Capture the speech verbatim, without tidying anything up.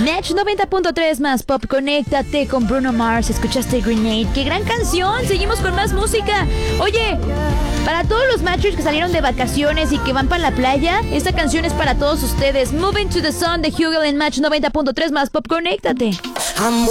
Match noventa punto tres más Pop, conéctate con Bruno Mars. Escuchaste Grenade. ¡Qué gran canción! Seguimos con más música. Oye, para todos los matchers que salieron de vacaciones y que van para la playa, esta canción es para todos ustedes. Moving to the Sun de Hugel en Match noventa punto tres más Pop, conéctate.